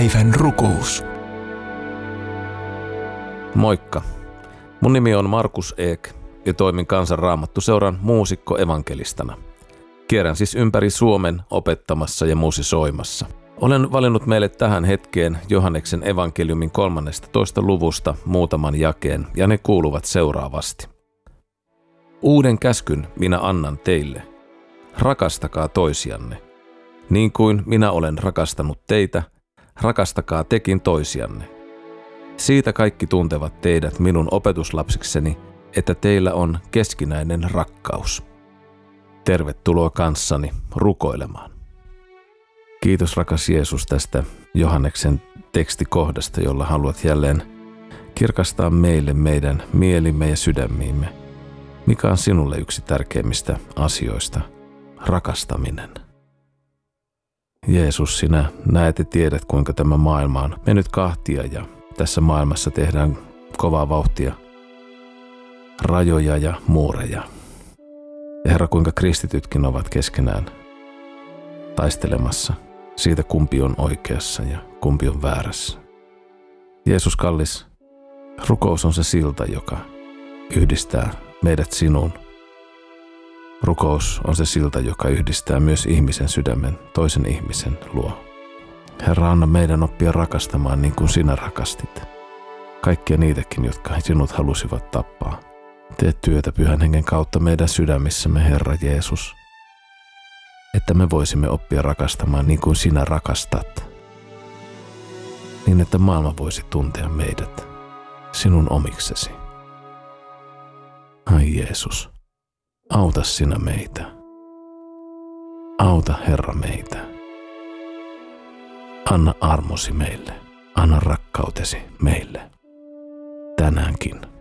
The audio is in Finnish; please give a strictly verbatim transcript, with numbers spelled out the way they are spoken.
Päivän rukous. Moikka. Mun nimi on Markus Eek ja toimin Kansan Raamattuseuran muusikko evankelistana. Kierrän siis ympäri Suomen opettamassa ja musisoimassa. Olen valinnut meille tähän hetkeen Johanneksen evankeliumin kolmannesta toista luvusta muutaman jakeen, ja ne kuuluvat seuraavasti. Uuden käskyn minä annan teille. Rakastakaa toisianne. Niin kuin minä olen rakastanut teitä, rakastakaa tekin toisianne. Siitä kaikki tuntevat teidät minun opetuslapsikseni, että teillä on keskinäinen rakkaus. Tervetuloa kanssani rukoilemaan. Kiitos rakas Jeesus tästä Johanneksen tekstikohdasta, jolla haluat jälleen kirkastaa meille meidän mielimme ja sydämiimme. Mikä on sinulle yksi tärkeimmistä asioista? Rakastaminen. Jeesus, sinä näet ja tiedät, kuinka tämä maailma on mennyt kahtia ja tässä maailmassa tehdään kovaa vauhtia, rajoja ja muureja. Ja Herra, kuinka kristitytkin ovat keskenään taistelemassa siitä, kumpi on oikeassa ja kumpi on väärässä. Jeesus kallis, rukous on se silta, joka yhdistää meidät sinuun. Rukous on se silta, joka yhdistää myös ihmisen sydämen toisen ihmisen luo. Herra, anna meidän oppia rakastamaan niin kuin sinä rakastit. Kaikkia niitäkin, jotka sinut halusivat tappaa. Tee työtä Pyhän Hengen kautta meidän sydämissämme, Herra Jeesus, että me voisimme oppia rakastamaan niin kuin sinä rakastat. Niin, että maailma voisi tuntea meidät sinun omiksesi. Ai Jeesus, auta sinä meitä. Auta Herra meitä. Anna armosi meille. Anna rakkautesi meille. Tänäänkin.